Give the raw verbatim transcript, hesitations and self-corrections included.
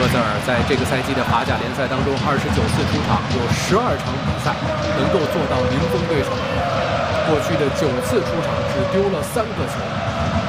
戈泽尔在这个赛季的法甲联赛当中，二十九次出场，有十二场比赛能够做到零封对手。过去的九次出场只丢了三个球。